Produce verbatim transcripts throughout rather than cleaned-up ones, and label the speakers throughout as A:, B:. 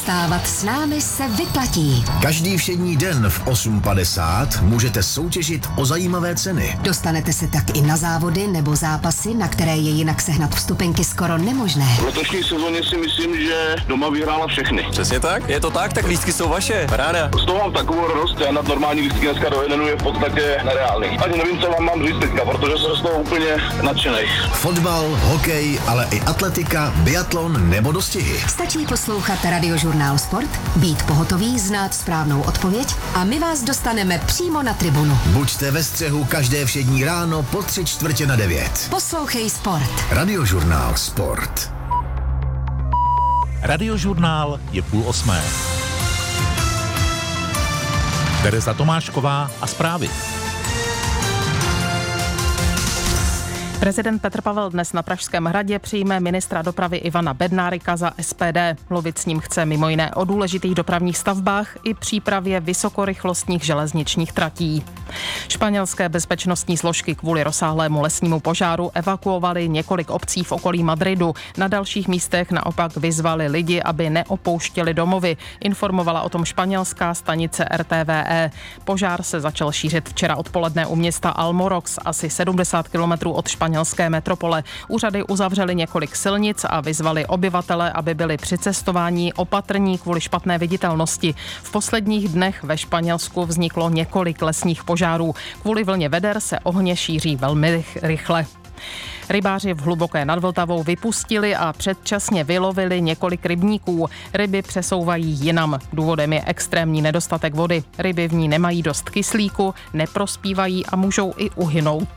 A: Vstávat s námi se vyplatí.
B: Každý všední den v osm padesát můžete soutěžit o zajímavé ceny.
A: Dostanete se tak i na závody nebo zápasy, na které je jinak sehnat vstupenky skoro nemožné.
C: V letošní sezóně si myslím, že doma vyhrála všechny.
D: Přesně tak? Je to tak? Tak lístky jsou vaše. Ráda.
C: Z toho mám takovou radost, já na normální lístky dneska do jednu je v podstatě nereálný. Ani nevím, co vám mám říct teďka, protože jsem z toho úplně nadšenej.
B: Fotbal, hokej, ale i atletika, biatlon nebo dostihy.
A: Stačí poslouchat Radiožurnál Sport, být pohotový, znát správnou odpověď a my vás dostaneme přímo na tribunu.
B: Buďte ve střehu každé všední ráno po tři čtvrtě na devět.
A: Poslouchej Sport.
B: Radiožurnál Sport.
E: Radiožurnál je půl osmé. Tereza Tomášková a zprávy.
F: Prezident Petr Pavel dnes na Pražském hradě přijme ministra dopravy Ivana Bednárika za S P D. Mluvit s ním chce mimo jiné o důležitých dopravních stavbách i přípravě vysokorychlostních železničních tratí. Španělské bezpečnostní složky kvůli rozsáhlému lesnímu požáru evakuovali několik obcí v okolí Madridu. Na dalších místech naopak vyzvali lidi, aby neopouštěli domovy. Informovala o tom španělská stanice R T V E. Požár se začal šířit včera odpoledne u města Almorox, asi sedmdesát kilometrů od španělské metropole. Úřady uzavřely několik silnic a vyzvali obyvatele, aby byli při cestování opatrní kvůli špatné viditelnosti. V posledních dnech ve Španělsku vzniklo několik lesních požárů. Kvůli vlně veder se ohně šíří velmi rychle. Rybáři v Hluboké nad Vltavou vypustili a předčasně vylovili několik rybníků. Ryby přesouvají jinam. Důvodem je extrémní nedostatek vody. Ryby v ní nemají dost kyslíku, neprospívají a můžou i uhynout.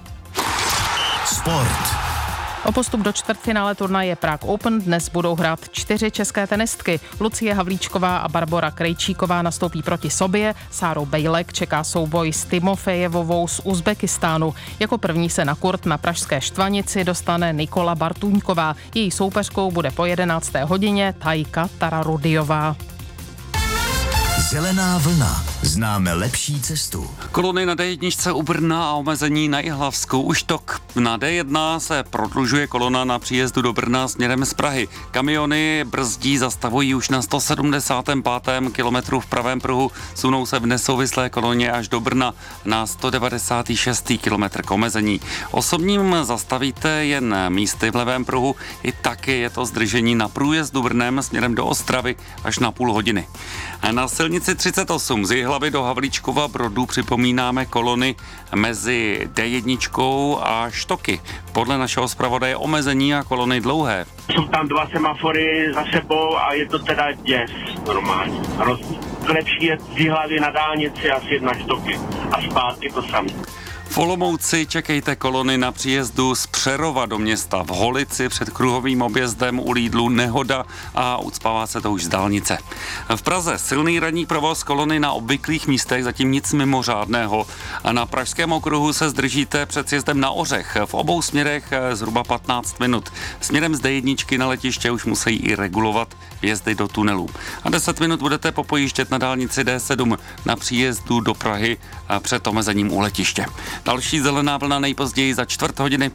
B: Sport.
F: O postup do čtvrtfinále turnaje Prague Open dnes budou hrát čtyři české tenistky. Lucie Havlíčková a Barbora Krejčíková nastoupí proti sobě. Sárou Bejlek čeká souboj s Timofejevovou z Uzbekistánu. Jako první se na kurt na pražské Štvanici dostane Nikola Bartuňková. Její soupeřkou bude po jedenácté hodině Tajka Tararudiová.
B: Zelená vlna. Známe lepší cestu.
G: Kolony na D jedna u Brna a omezení na Jihlavskou už tok. Na D jedna se prodlužuje kolona na příjezdu do Brna směrem z Prahy. Kamiony brzdí zastavují už na sto sedmdesátém pátém kilometru v pravém pruhu. Sunou se v nesouvislé koloně až do Brna na sto devadesátý šestý kilometr k omezení. Osobním zastavíte jen místy v levém pruhu. I taky je to zdržení na průjezdu Brnem směrem do Ostravy až na půl hodiny. Na silnici třicet osm z Jihlavy do Havlíčkova Brodu připomínáme kolony mezi D jedna a Štoky. Podle našeho zpravodaje omezení a kolony dlouhé.
H: Jsou tam dva semafory za sebou a je to teda děs normálně. Hrozný. Lepší je z Jihlavy na dálnici asi jedna Štoky a zpátky to samé.
G: V Olomouci čekejte kolony na příjezdu z Přerova do města. V Holici před kruhovým objezdem u Lidlu nehoda a ucpává se to už z dálnice. V Praze silný ranní provoz, kolony na obvyklých místech, zatím nic mimořádného. A na Pražském okruhu se zdržíte před sjezdem na Ořech. V obou směrech zhruba patnáct minut. Směrem z D jedna na letiště už musí i regulovat vjezdy do tunelů. A deset minut budete popojíždět na dálnici D sedm na příjezdu do Prahy před omezením u letiště. Další zelená vlna nejpozději za čtvrt hodiny.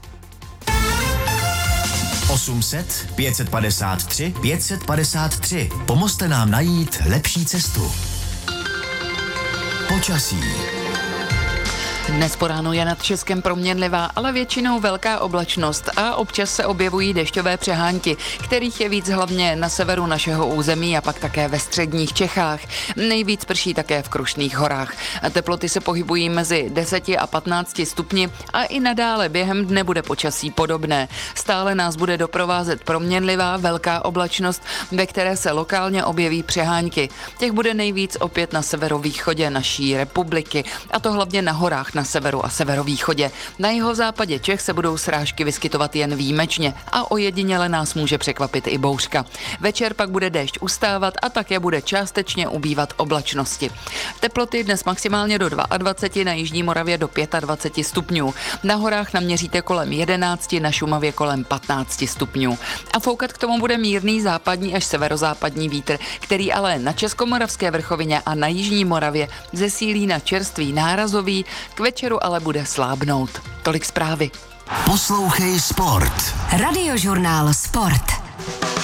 B: osm set, pět set padesát tři, pět set padesát tři. Pomozte nám najít lepší cestu. Počasí.
I: Dnes po ránu je nad Českem proměnlivá, ale většinou velká oblačnost a občas se objevují dešťové přehánky, kterých je víc hlavně na severu našeho území a pak také ve středních Čechách. Nejvíc prší také v Krušných horách. Teploty se pohybují mezi deseti a patnácti stupni a i nadále během dne bude počasí podobné. Stále nás bude doprovázet proměnlivá velká oblačnost, ve které se lokálně objeví přehánky. Těch bude nejvíc opět na severovýchodě naší republiky, a to hlavně na horách na severu a severovýchodě. Na jihozápadě Čech se budou srážky vyskytovat jen výjimečně a ojediněle nás může překvapit i bouřka. Večer pak bude déšť ustávat a také bude částečně ubývat oblačnosti. Teploty dnes maximálně do dvacet dva, na jižní Moravě do dvacet pět stupňů. Na horách naměříte kolem jedenácti, na Šumavě kolem patnácti stupňů. A foukat k tomu bude mírný západní až severozápadní vítr, který ale na Českomoravské vrchovině a na jižní Moravě zesílí na čerstvý nárazový, k večeru ale bude slábnout. Tolik zprávy.
B: Poslouchej Sport.
A: Radiožurnál Sport.